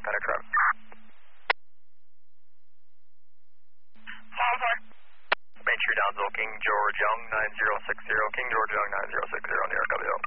what kind of crap? Main Street Downsville, King George Young 9060, King George Young 9060, New York, W.